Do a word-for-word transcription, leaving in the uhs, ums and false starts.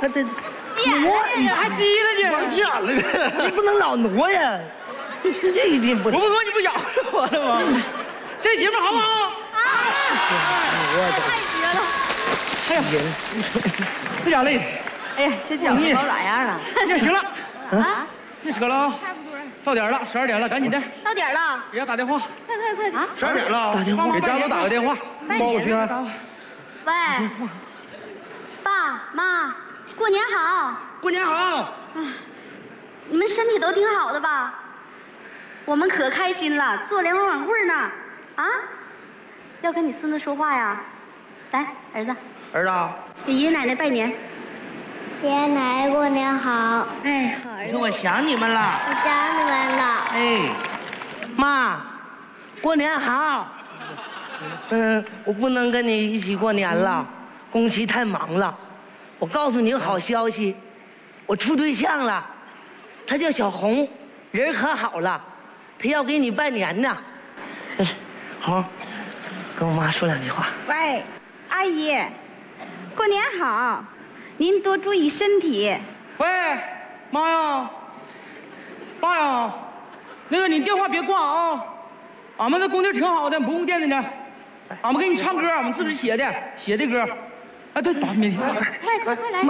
还得挪， 你还急了往呢？ 剪了呢。 你不能老挪呀，这一定不能。 我不挪你不咬着我了吗？这媳妇好不好？ 太绝了！ 哎呀，这家累的。 哎呀，这饺子包咋样了？ 也行了， 啊， 别扯了啊！ 差不多。 到点了，十二点了，赶紧的， 到点了， 给家打电话。 快快快点！ 十二点了， 打电话给家都打个电话，报个平安。 喂，爸妈，过年好！ 过年好。 你们身体都挺好的吧？我们可开心了，做联欢晚会呢。啊？要跟你孙子说话呀？来，儿子， 儿子， 给爷爷奶奶拜年。 爷爷奶奶过年好， 哎，好儿子。 你说我想你们了。 我想你们了。 哎，妈，过年好。嗯，我不能跟你一起过年了，工期太忙了。我告诉你个好消息，我处对象了，他叫小红，人可好了，他要给你拜年呢。哎，红，跟我妈说两句话。 喂，阿姨，过年好，您多注意身体。 喂，妈呀，爸呀，那个你电话别挂啊，俺们这工地挺好的，不用电的呢。俺们给你唱歌，俺们自个儿写的，写的歌。哎，对，爸，明天。 快快快来！